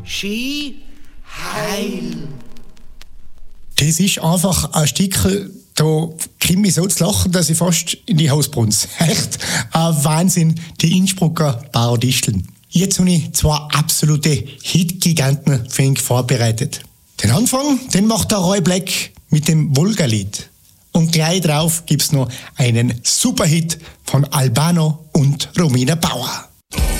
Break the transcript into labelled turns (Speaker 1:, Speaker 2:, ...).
Speaker 1: Ski heil.
Speaker 2: Das ist einfach ein Stück, da kriege ich so zu lachen, dass ich fast in die Hausbrunst. Echt ein Wahnsinn, die Innsbrucker Parodisteln. Jetzt habe ich zwei absolute Hit-Giganten für ihn vorbereitet. Den Anfang, den macht der Roy Black mit dem Volga-Lied. Und gleich drauf gibt's noch einen Superhit von Albano und Romina Bauer.